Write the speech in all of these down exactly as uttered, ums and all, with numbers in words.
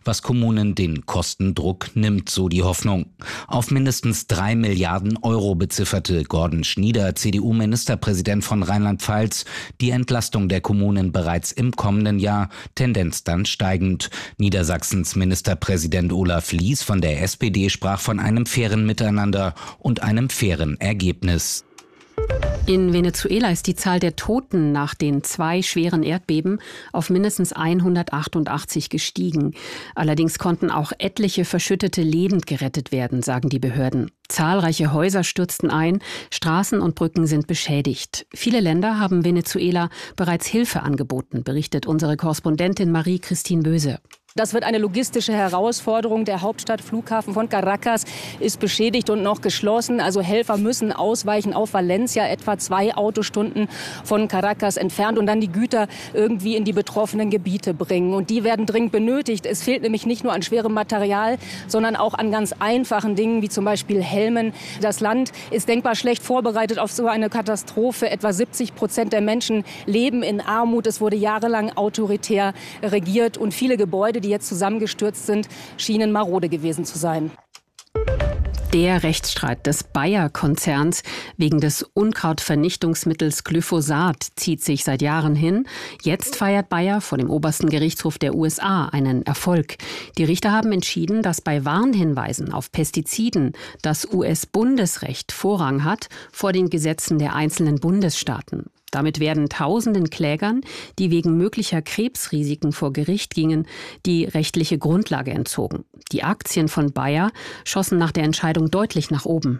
was Kommunen den Kostendruck nimmt, so die Hoffnung. Auf mindestens drei Milliarden Euro bezifferte Gordon Schnieder, C D U-Ministerpräsident von Rheinland-Pfalz, die Entlastung der Kommunen bereits im kommenden Jahr, Tendenz dann steigend. Niedersachsens Ministerpräsident Olaf Lies von der S P D sprach von einem fairen Miteinander und einem fairen Ergebnis. In Venezuela ist die Zahl der Toten nach den zwei schweren Erdbeben auf mindestens hundertachtundachtzig gestiegen. Allerdings konnten auch etliche Verschüttete lebend gerettet werden, sagen die Behörden. Zahlreiche Häuser stürzten ein, Straßen und Brücken sind beschädigt. Viele Länder haben Venezuela bereits Hilfe angeboten, berichtet unsere Korrespondentin Marie-Christine Böse. Das wird eine logistische Herausforderung. Der Hauptstadtflughafen von Caracas ist beschädigt und noch geschlossen. Also Helfer müssen ausweichen auf Valencia, etwa zwei Autostunden von Caracas entfernt, und dann die Güter irgendwie in die betroffenen Gebiete bringen. Und die werden dringend benötigt. Es fehlt nämlich nicht nur an schwerem Material, sondern auch an ganz einfachen Dingen, wie zum Beispiel Helmen. Das Land ist denkbar schlecht vorbereitet auf so eine Katastrophe. Etwa siebzig Prozent der Menschen leben in Armut. Es wurde jahrelang autoritär regiert und viele Gebäude, die jetzt zusammengestürzt sind, schienen marode gewesen zu sein. Der Rechtsstreit des Bayer-Konzerns wegen des Unkrautvernichtungsmittels Glyphosat zieht sich seit Jahren hin. Jetzt feiert Bayer vor dem obersten Gerichtshof der U S A einen Erfolg. Die Richter haben entschieden, dass bei Warnhinweisen auf Pestiziden das U S-Bundesrecht Vorrang hat vor den Gesetzen der einzelnen Bundesstaaten. Damit werden tausenden Klägern, die wegen möglicher Krebsrisiken vor Gericht gingen, die rechtliche Grundlage entzogen. Die Aktien von Bayer schossen nach der Entscheidung deutlich nach oben.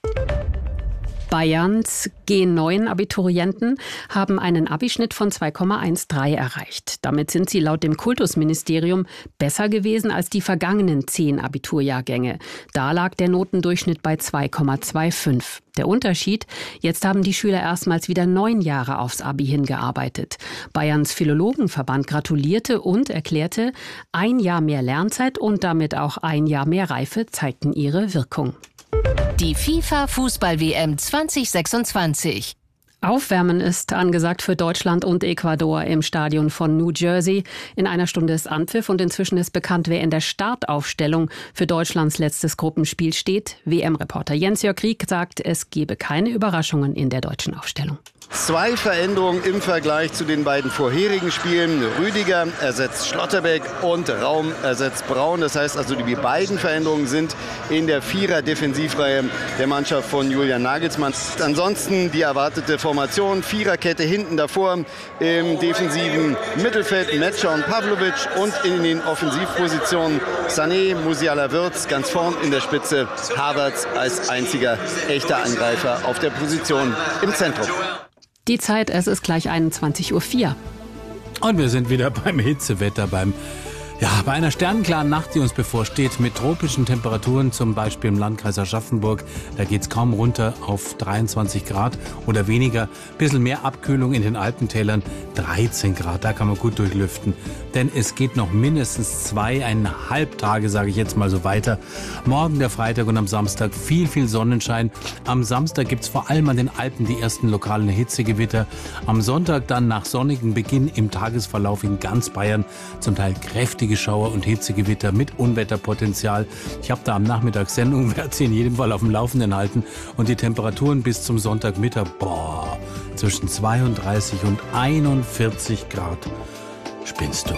Bayerns G neun Abiturienten haben einen Abischnitt von zwei Komma dreizehn erreicht. Damit sind sie laut dem Kultusministerium besser gewesen als die vergangenen zehn Abiturjahrgänge. Da lag der Notendurchschnitt bei zwei Komma fünfundzwanzig. Der Unterschied: Jetzt haben die Schüler erstmals wieder neun Jahre aufs Abi hingearbeitet. Bayerns Philologenverband gratulierte und erklärte, ein Jahr mehr Lernzeit und damit auch ein Jahr mehr Reife zeigten ihre Wirkung. Die FIFA-Fußball-W M zwanzig sechsundzwanzig. Aufwärmen ist angesagt für Deutschland und Ecuador im Stadion von New Jersey. In einer Stunde ist Anpfiff und inzwischen ist bekannt, wer in der Startaufstellung für Deutschlands letztes Gruppenspiel steht. W M-Reporter Jens-Jörg Rieck sagt, es gebe keine Überraschungen in der deutschen Aufstellung. Zwei Veränderungen im Vergleich zu den beiden vorherigen Spielen. Rüdiger ersetzt Schlotterbeck und Raum ersetzt Braun. Das heißt also, die beiden Veränderungen sind in der Vierer-Defensivreihe der Mannschaft von Julian Nagelsmann. Ansonsten die erwartete Formation: Viererkette hinten davor, im defensiven Mittelfeld Metscher und Pavlovic und in den Offensivpositionen Sané, Musiala, Wirtz, ganz vorn in der Spitze Havertz als einziger echter Angreifer auf der Position im Zentrum. Die Zeit, es ist gleich einundzwanzig Uhr vier. Und wir sind wieder beim Hitzewetter, beim Ja, bei einer sternenklaren Nacht, die uns bevorsteht, mit tropischen Temperaturen, zum Beispiel im Landkreis Aschaffenburg, da geht's kaum runter auf dreiundzwanzig Grad oder weniger. Bisschen mehr Abkühlung in den Alpentälern, dreizehn Grad, da kann man gut durchlüften. Denn es geht noch mindestens zweieinhalb Tage, sage ich jetzt mal so, weiter. Morgen der Freitag und am Samstag viel, viel Sonnenschein. Am Samstag gibt's vor allem an den Alpen die ersten lokalen Hitzegewitter. Am Sonntag dann nach sonnigem Beginn im Tagesverlauf in ganz Bayern zum Teil kräftige Schauer und Hitzegewitter mit Unwetterpotenzial. Ich habe da am Nachmittag Sendung, werde sie in jedem Fall auf dem Laufenden halten. Und die Temperaturen bis zum Sonntagmittag, boah, zwischen zweiunddreißig und einundvierzig Grad. Spinnst du?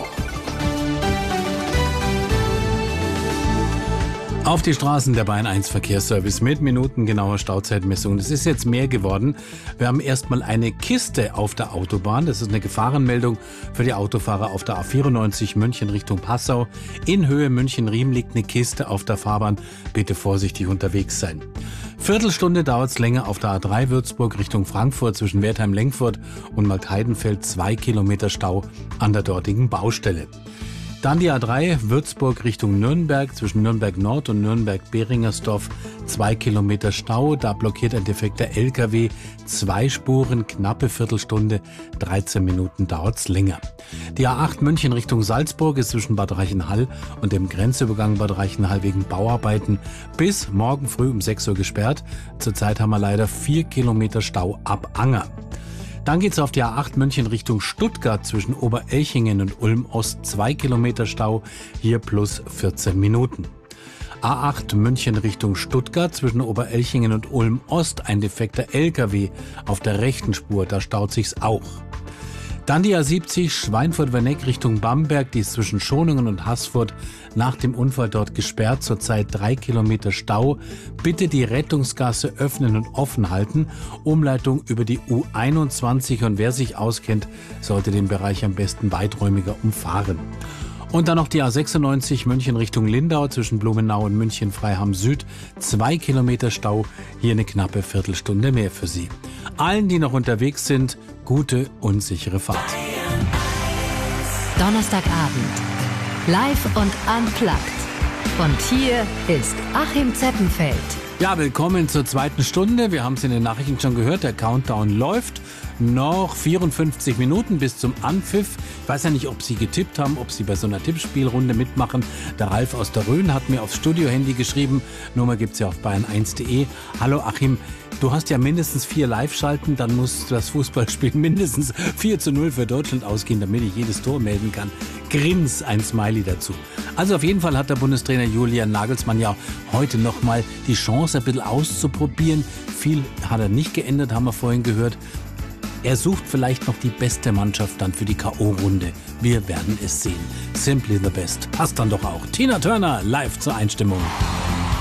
Auf die Straßen der Bayern eins Verkehrsservice mit minutengenauer Stauzeitmessung. Das ist jetzt mehr geworden. Wir haben erstmal eine Kiste auf der Autobahn. Das ist eine Gefahrenmeldung für die Autofahrer auf der A vierundneunzig München Richtung Passau. In Höhe München-Riem liegt eine Kiste auf der Fahrbahn. Bitte vorsichtig unterwegs sein. Viertelstunde dauert es länger auf der A drei Würzburg Richtung Frankfurt zwischen Wertheim-Lenkfurt und Marktheidenfeld. Zwei Kilometer Stau an der dortigen Baustelle. Dann die A drei Würzburg Richtung Nürnberg zwischen Nürnberg Nord und Nürnberg-Beringersdorf. Zwei Kilometer Stau, da blockiert ein defekter L K W. Zwei Spuren, knappe Viertelstunde, dreizehn Minuten dauert's länger. Die A acht München Richtung Salzburg ist zwischen Bad Reichenhall und dem Grenzübergang Bad Reichenhall wegen Bauarbeiten bis morgen früh um sechs Uhr gesperrt. Zurzeit haben wir leider vier Kilometer Stau ab Anger. Dann geht's auf die A acht München Richtung Stuttgart zwischen Oberelchingen und Ulm-Ost. Zwei Kilometer Stau, hier plus vierzehn Minuten. A acht München Richtung Stuttgart zwischen Oberelchingen und Ulm-Ost. Ein defekter L K W auf der rechten Spur, da staut sich's auch. Dann die A siebzig Schweinfurt-Werneck Richtung Bamberg, die ist zwischen Schonungen und Haßfurt nach dem Unfall dort gesperrt, zurzeit drei Kilometer Stau. Bitte die Rettungsgasse öffnen und offen halten. Umleitung über die U einundzwanzig und wer sich auskennt, sollte den Bereich am besten weiträumiger umfahren. Und dann noch die A sechsundneunzig München Richtung Lindau zwischen Blumenau und München-Freiham Süd. Zwei Kilometer Stau, hier eine knappe Viertelstunde mehr für Sie. Allen, die noch unterwegs sind, gute und sichere Fahrt. Donnerstagabend. Live und unplugged. Und hier ist Achim Zeppenfeld. Ja, willkommen zur zweiten Stunde. Wir haben es in den Nachrichten schon gehört, der Countdown läuft. Noch vierundfünfzig Minuten bis zum Anpfiff. Ich weiß ja nicht, ob Sie getippt haben, ob Sie bei so einer Tippspielrunde mitmachen. Der Ralf aus der Rhön hat mir aufs Studiohandy geschrieben. Nummer gibt's ja auf bayern eins punkt de. Hallo Achim, du hast ja mindestens vier Live-Schalten, dann muss das Fußballspiel mindestens vier zu null für Deutschland ausgehen, damit ich jedes Tor melden kann. Grins, ein Smiley dazu. Also auf jeden Fall hat der Bundestrainer Julian Nagelsmann ja heute nochmal die Chance, ein bisschen auszuprobieren. Viel hat er nicht geändert, haben wir vorhin gehört. Er sucht vielleicht noch die beste Mannschaft dann für die K O-Runde. Wir werden es sehen. Simply the best. Passt dann doch auch. Tina Turner live zur Einstimmung.